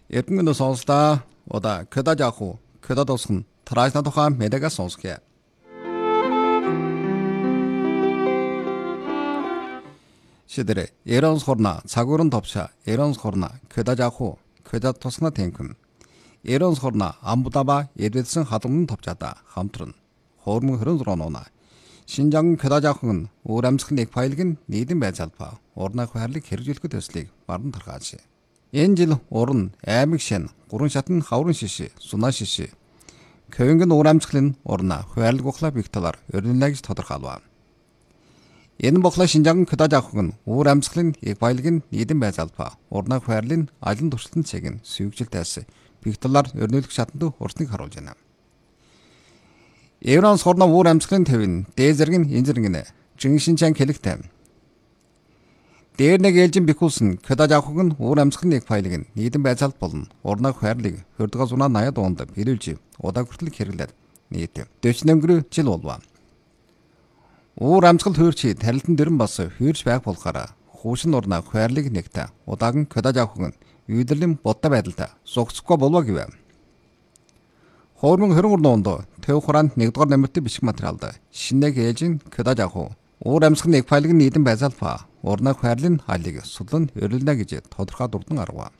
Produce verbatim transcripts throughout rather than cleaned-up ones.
Эрдэнэс сонсолтоо одоо көдөж авах уу? Көдөж тусах нь траашна тухайн медиагаас сонсгоё. Шидэрэ Эронс хорна цагуурын товша Эронс хорна көдөж авах уу? Көдөж тусна тэнхэн. Эронс хорна амбудаба эдвэлсэн халамн товчаада хамтран. Хоормон хөрөн зурнона. Шинжаан көдөж авах нь өөр амьсгалын нэг файлыг нь нийтэн байцаалпаа. Урнах хайрлыг хэрэгжүүлэхэд төслийг бардан тархааж. Энэ жил уран аймаг шин гурван шатны хаврын шиши сунаа шиши көвөнгөн уур амьсгалын урна хуваарлаг ухлаа бих талаар өрнөлнө гэж тодорхойлов. Энэ боглоо шинжаан көдөж авах нь уур амьсгалын их баялаг нь нийтэн байцаалпаа. Урна хуваарлын алин туршилтын цэг нь сүйгжилтээс бих талаар өрнөлөх шатанд урсныг харуулж байна. Евронс хорно уур амьсгалын төвийн дээд зэрэг нь энэ зэрэг нэ жиншинчан хэлэгтэй. Дээр нэг ээлжин бихүүлсэн көдөж авах нь уур амьсгалын нэг файлыг нь нийтэн байцаалт болно. Урнах хайрлыг хөрдгөө зунаа наяа дуунд биелүүлж удааг хүртэл хэрэглээд нийт дэвчэн өнгөрөө жил болов. Уур амьсгал хөөрчи тарилтан дэрэн бас хөөрч байх болохоор хуушин урнах хайрлыг нэгтэ удааг нь көдөж авах нь үйдэрлийн бодтой байдалтай сугцхгүй болов гэв. Хоормон хөрөн урнуунд төв хураанд нэгдүгээр номертэй бичиг материалд шинэг ээлжин көдөж авах уур амьсгалын нэг файлыг нийтэн байцаалпаа. Урнах хайрлын хайлыг судлан өрөлнө гэж тодорхой дурдан аргав.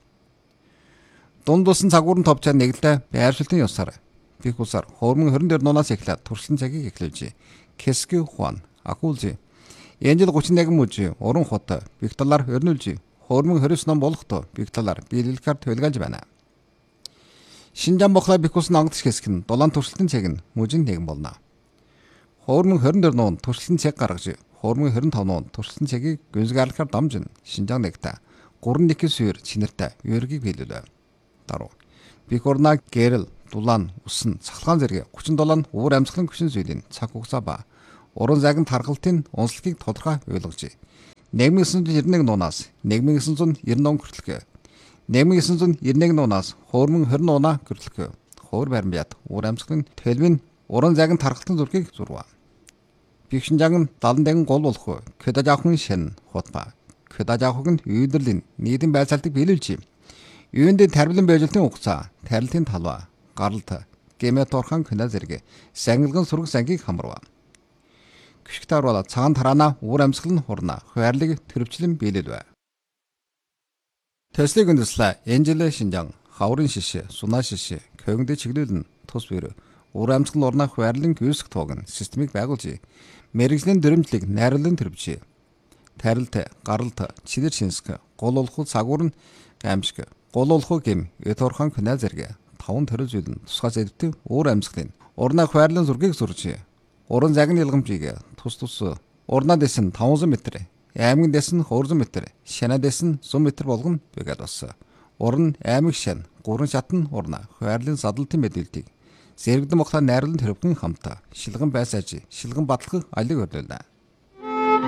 Дунд тусан цагуурын товчоо нэглэлтэй байршилтын ёсоор бих усаар хоормон хөрөн дээр нунаас эхлээд туршлан цагийг эхлүүлж Кэски хуан акулжи энэ жил гучин нэг мужи уран хот бих талаар өрнүүлж хоормон хөрөс ном болохдоо бих талаар биелэлгээр төлгөж байна. Шинжаан боглоо бих усан ангадч хэсэг нь дулаан туршилтын цаг нь мужийн нэгэн болно. Хоормон хөрөн дээр нуун туршилтын цаг гаргаж Хоормон хорин тавь нуун туршилтын цагийг гүнзгийрлэхээр дамжин шинжаан нэгтэ гурван нэг суур чинэртэй юургийг биелүүлв. Даруу бих урнаа гэрэл дулаан усан цахалгаан зэрэг гучин долоо уур амьсгалын хүчин зүйлийн цаг хугацаа ба уран загин тархалтын онцлогийг тодорхой ойлгож нэг nghìn девятьсот девяносто один нуунаас нэг nghìn девятьсот девяносто он хүртэлх нэг nghìn девятьсот девяносто один нуунаас хоормон хорин нуунаа хүртэлх хуур баримт уур амьсгалын төлөвийн уран загин тархалтын зургийг зурваа. Бих шинжаан далан гол болох көдөж авахын шин хотба көдөж авах нь үйдэрлийн нийтэн байцаалтыг биелүүлж юунд тарбилан байжлтын хугацаа тарилтын талва гаралт гэмэт орхон кына зэрэг сангилган сураг сангийг хамрав. Гүшгтэр бол цагаан тараана уур амьсгал нь хурна хуваарлыг төрөвчлэн биелүүлв. Төслийг өндөслө энжелэ шинжаан хаврын шиши сунаа шиши көвөндө чиглүүлэн тус бэр уур амьсгал урнах хуваарлын гүйсэх тоог нь системийг байгуулж мэрэгжлийн дөрөмжлийг найруулан төрөвч. Тарилт, гаралт, чидэр шинск, гол улхуу цагуур нь аимшиг, гол улхуу гэм эт орхон кына зэрэг таван төрөл зүйл нь тусгай зэвтэн уур амьсгалын урнах хуваарлын зургийг зурж, уран загны илгэмжийг тус тус урнаа дэс нь таван зуун метр, аймгийн дэс нь deux cents метр, шанаа дэс нь one hundred метр болгон бэгад бас. Уран аймаг шан, гурван шатны урнаа хуваарлын задлалтын мэдээллийг зэрэгдэн мохлоо найруулан төрөвгөн хамтаа шилгэн байсааж шилгэн батлах алиг өрлөлөө.